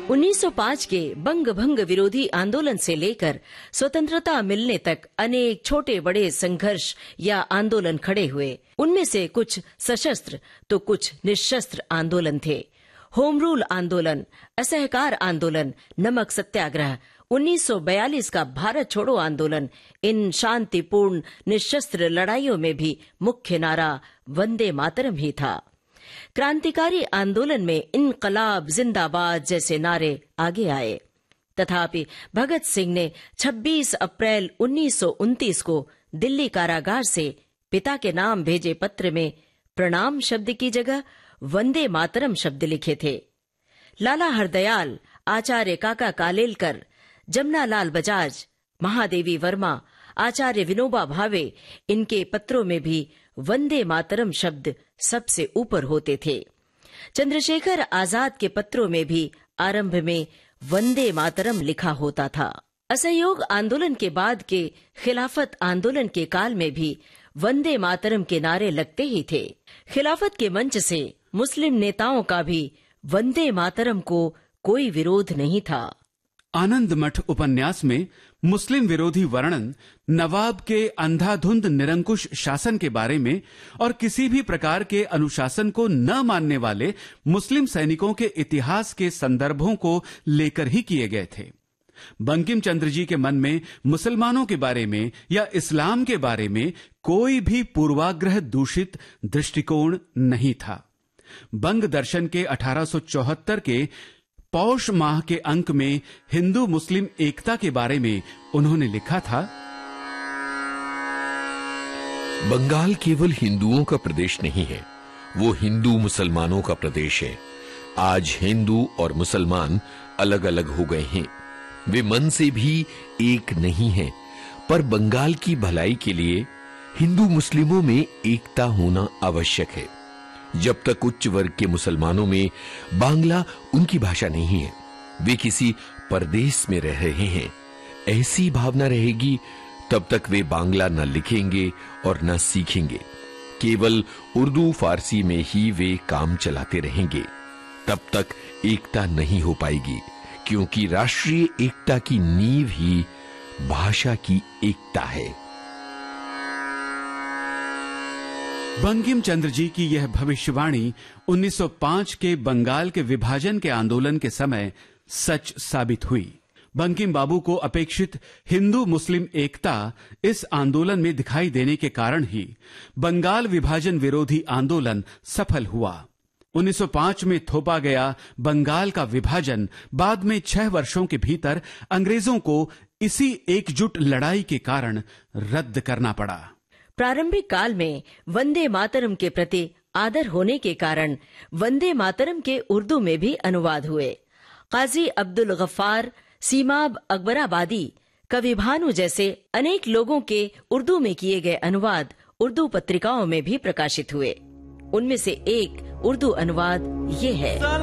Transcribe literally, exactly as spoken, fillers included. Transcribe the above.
उन्नीस सौ पाँच के बंग भंग विरोधी आंदोलन से लेकर स्वतंत्रता मिलने तक अनेक छोटे बड़े संघर्ष या आंदोलन खड़े हुए। उनमें से कुछ सशस्त्र तो कुछ निशस्त्र आंदोलन थे। होम रूल आंदोलन, असहकार आंदोलन, नमक सत्याग्रह, उन्नीस सौ बयालीस का भारत छोड़ो आंदोलन, इन शांतिपूर्ण निशस्त्र लड़ाइयों में भी मुख्य नारा वंदे मातरम ही था। क्रांतिकारी आंदोलन में इनकलाब जिंदाबाद जैसे नारे आगे आए। तथापि भगत सिंह ने छब्बीस अप्रैल उन्नीस सौ उनतीस को दिल्ली कारागार से पिता के नाम भेजे पत्र में प्रणाम शब्द की जगह वंदे मातरम शब्द लिखे थे। लाला हरदयाल, आचार्य काका कालेलकर, जमनालाल बजाज, महादेवी वर्मा, आचार्य विनोबा भावे, इनके पत्रों में भी वंदे मातरम शब्द सबसे ऊपर होते थे। चंद्रशेखर आजाद के पत्रों में भी आरंभ में वंदे मातरम लिखा होता था। असहयोग आंदोलन के बाद के खिलाफत आंदोलन के काल में भी वंदे मातरम के नारे लगते ही थे। खिलाफत के मंच से मुस्लिम नेताओं का भी वंदे मातरम को कोई विरोध नहीं था। आनंद मठ उपन्यास में मुस्लिम विरोधी वर्णन, नवाब के अंधाधुंध निरंकुश शासन के बारे में और किसी भी प्रकार के अनुशासन को न मानने वाले मुस्लिम सैनिकों के इतिहास के संदर्भों को लेकर ही किए गए थे। बंकिम चंद्र जी के मन में मुसलमानों के बारे में या इस्लाम के बारे में कोई भी पूर्वाग्रह दूषित दृष्टिकोण नहीं था। बंग दर्शन के अठारह सौ चौहत्तर के पौष माह के अंक में हिंदू मुस्लिम एकता के बारे में उन्होंने लिखा था, बंगाल केवल हिंदुओं का प्रदेश नहीं है, वो हिंदू मुसलमानों का प्रदेश है। आज हिंदू और मुसलमान अलग अलग हो गए हैं, वे मन से भी एक नहीं हैं, पर बंगाल की भलाई के लिए हिंदू मुस्लिमों में एकता होना आवश्यक है। जब तक उच्च वर्ग के मुसलमानों में बांग्ला उनकी भाषा नहीं है, वे किसी परदेश में रह रहे हैं, ऐसी भावना रहेगी, तब तक वे बांग्ला न लिखेंगे और न सीखेंगे। केवल उर्दू फारसी में ही वे काम चलाते रहेंगे। तब तक एकता नहीं हो पाएगी, क्योंकि राष्ट्रीय एकता की नींव ही भाषा की एकता है। बंकिम चंद्र जी की यह भविष्यवाणी उन्नीस सौ पाँच के बंगाल के विभाजन के आंदोलन के समय सच साबित हुई। बंकिम बाबू को अपेक्षित हिंदू मुस्लिम एकता इस आंदोलन में दिखाई देने के कारण ही बंगाल विभाजन विरोधी आंदोलन सफल हुआ। उन्नीस सौ पाँच में थोपा गया बंगाल का विभाजन बाद में छह वर्षों के भीतर अंग्रेजों को इसी एकजुट लड़ाई के कारण रद्द करना पड़ा। प्रारंभिक काल में वंदे मातरम के प्रति आदर होने के कारण वंदे मातरम के उर्दू में भी अनुवाद हुए। काजी अब्दुल गफ्फार, सीमाब अकबराबादी, कवि भानु जैसे अनेक लोगों के उर्दू में किए गए अनुवाद उर्दू पत्रिकाओं में भी प्रकाशित हुए। उनमें से एक उर्दू अनुवाद ये है।